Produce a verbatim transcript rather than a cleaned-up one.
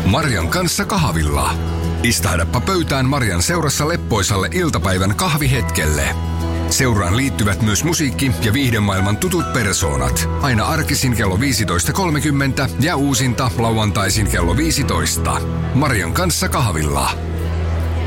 Marian kanssa kahvilla. Istahdappa pöytään Marian seurassa leppoisalle iltapäivän kahvihetkelle. Seuraan liittyvät myös musiikki- ja viihdemaailman tutut persoonat. Aina arkisin kello viisitoista kolmekymmentä ja uusinta lauantaisin kello viisitoista. Marian kanssa kahvilla.